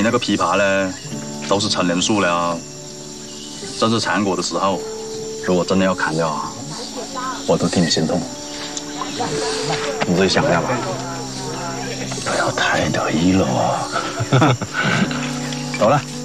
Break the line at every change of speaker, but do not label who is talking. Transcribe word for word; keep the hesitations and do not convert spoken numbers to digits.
你那个枇杷呢，都是成年树了，正是产果的时候。如果真的要砍掉啊，我都替你心痛。你自己想一下吧。
不要太得意了哦。
走了。